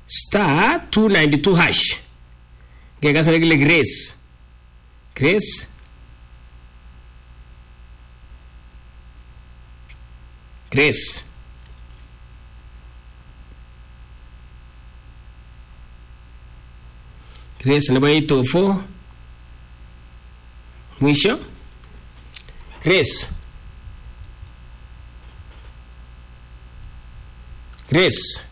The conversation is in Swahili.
*292 hash. Ngekasa kile Grace. Grace nebo 804 mwisho. Grace